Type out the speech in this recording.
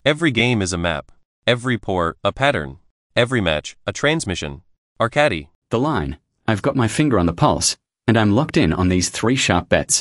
Every game is a map. Every pour, a pattern. Every match, a transmission. Arcadi. The line. I've got my finger on the pulse, and I'm locked in on these 3 sharp bets.